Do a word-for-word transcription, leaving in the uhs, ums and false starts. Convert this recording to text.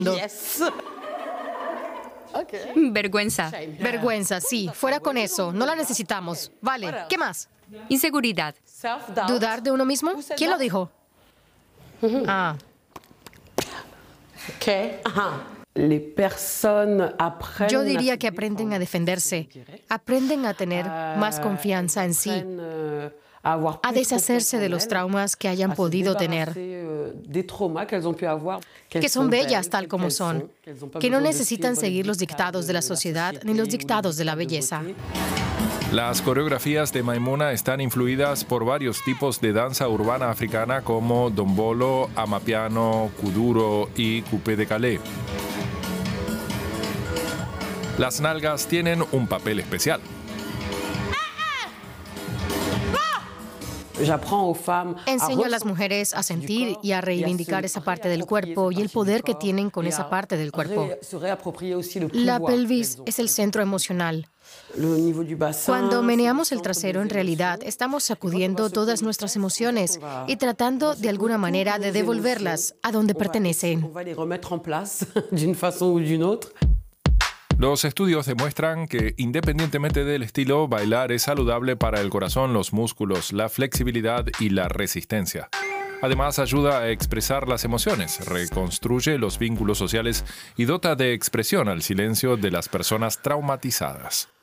Yes. Okay. Vergüenza. Vergüenza, sí. Fuera con eso. No la necesitamos. Vale. ¿Qué más? Inseguridad. Self-doubt. ¿Dudar de uno mismo? ¿Quién lo dijo? Ah, Okay. Ajá. Les personnes apprennent yo diría que aprenden a defenderse, aprenden a tener más confianza en sí, a deshacerse de los traumas que hayan podido tener, que son bellas tal como son, que no necesitan seguir los dictados de la sociedad ni los dictados de la belleza. Las coreografías de Maimouna están influidas por varios tipos de danza urbana africana como dombolo, amapiano, kuduro y coupé de Calais. Las nalgas tienen un papel especial. Enseño a las mujeres a sentir y a reivindicar esa parte del cuerpo y el poder que tienen con esa parte del cuerpo. La pelvis es el centro emocional. Cuando meneamos el trasero, en realidad estamos sacudiendo todas nuestras emociones y tratando de alguna manera de devolverlas a donde pertenecen. Los estudios demuestran que, independientemente del estilo, bailar es saludable para el corazón, los músculos, la flexibilidad y la resistencia. Además, ayuda a expresar las emociones, reconstruye los vínculos sociales y dota de expresión al silencio de las personas traumatizadas.